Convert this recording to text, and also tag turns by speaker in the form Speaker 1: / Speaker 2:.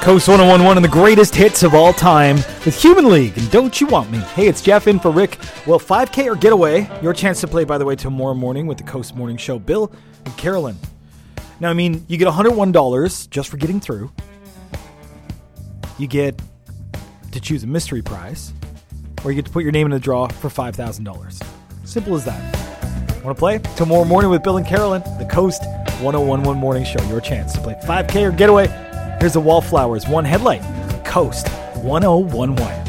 Speaker 1: Coast 1011 and the greatest hits of all time with Human League and Don't You Want Me. Hey, it's Jeff in for Rick. Well, 5K or Getaway, your chance to play, by the way, tomorrow morning with the Coast Morning Show, Bill and Carolyn. Now, I mean, you get $101 just for getting through. You get to choose a mystery prize, or you get to put your name in the draw for $5,000. Simple as that. Want to play? Tomorrow morning with Bill and Carolyn, the Coast 1011 Morning Show, your chance to play 5K or Getaway. Here's the Wallflowers, One Headlight, Coast 1011.